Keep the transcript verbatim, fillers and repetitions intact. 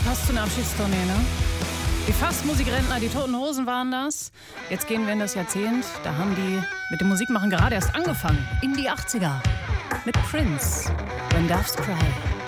passt zu einer Abschiedstournee, ne? Die Fast-Musikrentner, die Toten Hosen waren das. Jetzt gehen wir in das Jahrzehnt. Da haben die mit dem Musikmachen gerade erst angefangen. In die achtziger. Mit Prince. When Doves Cry.